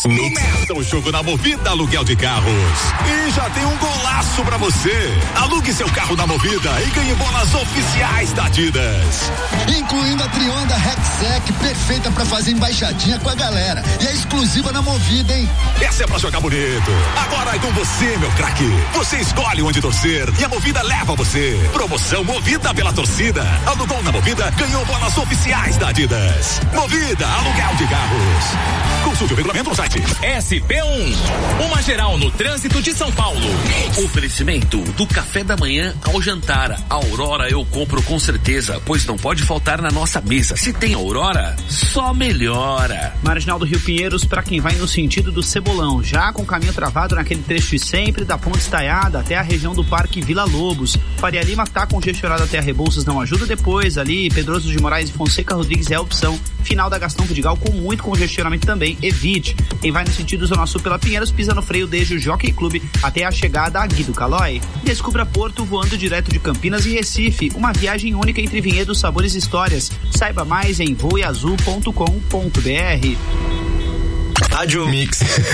Começa o jogo na Movida Aluguel de Carros. E já tem um golaço pra você. Alugue seu carro na Movida e ganhe bolas oficiais da Adidas. Incluindo a Trionda Rexec, perfeita pra fazer embaixadinha com a galera. E é exclusiva na Movida, hein? Essa é pra jogar bonito. Agora é com você, meu craque. Você escolhe onde torcer e a Movida leva você. Promoção Movida pela torcida. Alugou na Movida, ganhou bolas oficiais da Adidas. Movida Aluguel de Carros. Consulte o regulamento no site. SP1, uma geral no trânsito de São Paulo. Oferecimento do café da manhã ao jantar. Aurora eu compro com certeza, pois não pode faltar na nossa mesa. Se tem Aurora, só melhora. Marginal do Rio Pinheiros para quem vai no sentido do Cebolão, já com o caminho travado naquele trecho de sempre, da Ponte Estaiada até a região do Parque Vila Lobos. Faria Lima tá congestionado até a Rebouças, não ajuda depois, ali Pedroso de Moraes e Fonseca Rodrigues é a opção. Final da Gastão Vidigal com muito congestionamento também, evite. Quem vai no sentido Zona Sul pela Pinheiros pisa no freio desde o Jockey Club até a chegada a Guido Calói. Descubra Porto voando direto de Campinas e Recife, uma viagem única entre vinhedos, sabores e histórias. Saiba mais em voeazul.com.br. Rádio Mix.